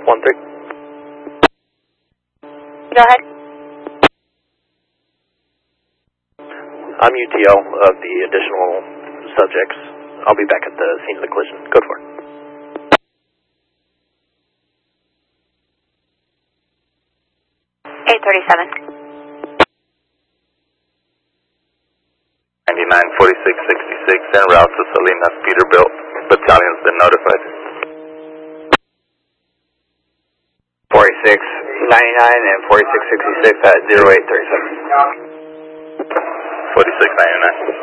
Go ahead. I'm UTL of the additional subjects. I'll be back at the scene of the collision. Code 4. En route to Salinas Peterbilt. Battalion's been notified. 4699 and 4666 at 0837. 4699.